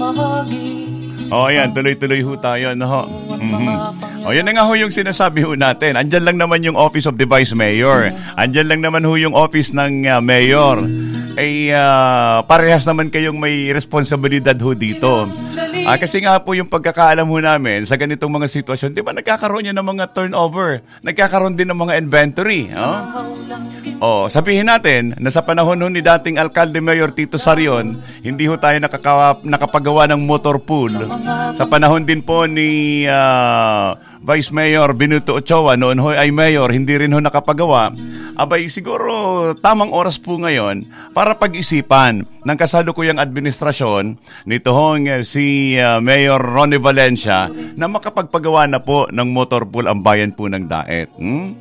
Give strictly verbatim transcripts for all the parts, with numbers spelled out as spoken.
O, yan, tuloy-tuloy ho tayo, no ho. Mm-hmm. O, yan na nga ho yung sinasabi ho natin. Andyan lang naman yung Office of the Vice Mayor. Andyan lang naman ho yung Office ng uh, Mayor. Ay uh, parehas naman kayong may responsibilidad ho dito. Ah, kasi nga po yung pagkakaalam ho namin sa ganitong mga sitwasyon, di ba nagkakaroon yan ng mga turnover, nagkakaroon din ng mga inventory. Oh? Oh, sabihin natin na sa panahon ho ni dating Alcalde Mayor Tito Sarion, hindi ho tayo nakaka- nakapagawa ng motor pool. Sa panahon din po ni uh, Vice Mayor Benito Ochoa, noon ho ay Mayor, hindi rin ho nakapagawa. Abay, siguro tamang oras po ngayon para pag-isipan ng kasalukuyang administrasyon nito hong uh, si uh, Mayor Ronnie Valencia na makapagpagawa na po ng motor pool ang bayan po ng Daet. Hmm?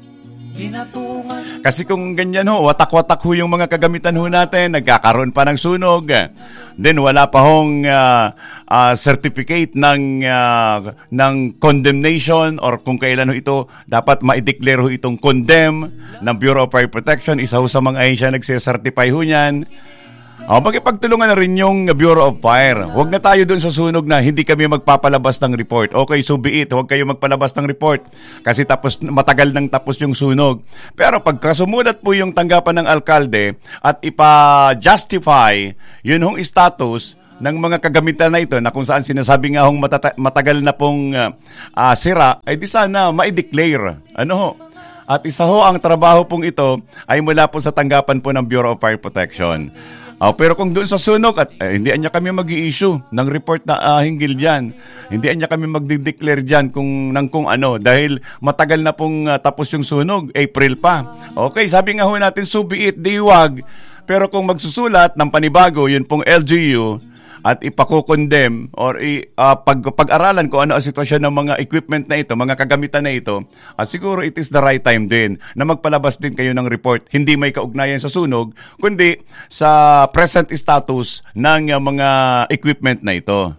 Kasi kung ganyan ho, watak-watak ho yung mga kagamitan ho natin, nagkakaroon pa ng sunog, then wala pa hong uh, uh, certificate ng, uh, ng condemnation or kung kailan ho ito, dapat ma-declare ho itong condemn ng Bureau of Fire Protection, isa ho sa mga ahensya nagsisertify ho niyan. O, magipagtulungan na rin yung Bureau of Fire. Huwag na tayo dun sa sunog na hindi kami magpapalabas ng report. Okay, so be it. Huwag kayo magpalabas ng report kasi tapos matagal nang tapos yung sunog. Pero pagka sumulat po yung tanggapan ng alkalde at ipa-justify yun hong status ng mga kagamitan na ito na kung saan sinasabi nga hong matata- matagal na pong uh, uh, sira, ay di sana ma-declare. Ano ho? At isa ho ang trabaho pong ito ay mula po sa tanggapan po ng Bureau of Fire Protection. Oh, pero kung doon sa sunog at eh, hindi anya kami mag-i-issue ng report na uh, hinggil diyan. Hindi anya kami magde-declare diyan kung nang kung ano dahil matagal na pong uh, tapos yung sunog, April pa. Okay, sabi nga ho natin so be it, di wag. Pero kung magsusulat ng panibago yun pong L G U at ipako-condemn or i, uh, pag, pag-aralan kung ano ang sitwasyon ng mga equipment na ito, mga kagamitan na ito, uh, siguro it is the right time din na magpalabas din kayo ng report. Hindi may kaugnayan sa sunog, kundi sa present status ng uh, mga equipment na ito.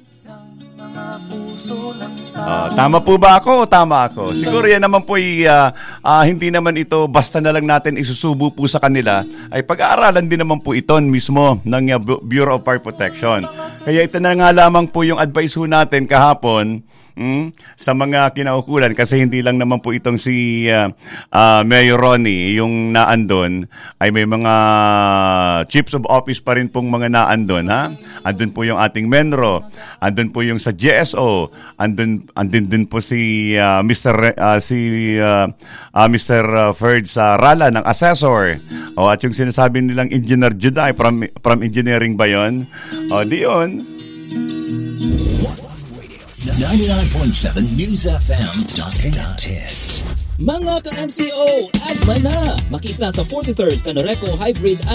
Uh, tama po ba ako o tama ako? Siguro yan naman po ay, uh, uh, hindi naman ito basta na lang natin isusubo po sa kanila, ay pag-aaralan din naman po ito mismo ng uh, Bureau of Fire Protection. Kaya ito na nga lamang po yung advice ho natin kahapon mm, sa mga kinaukulan kasi hindi lang naman po itong si uh, uh, Mayor Ronnie yung naandon, ay may mga chiefs of office pa rin pong mga naandon, ha? Andun po yung ating Menro, andun po yung sa G S O, andun andun din po si uh, Mister Re, uh, si uh, uh, Mister Ferd sa Rala ng assessor. O at yung sinasabi nilang Engineer Juday from from engineering ba 'yon? O di 'yon. ninety-nine point seven News F M ten. Mga ka-M C O, agma na! Makisa sa forty-third Canoreco Hybrid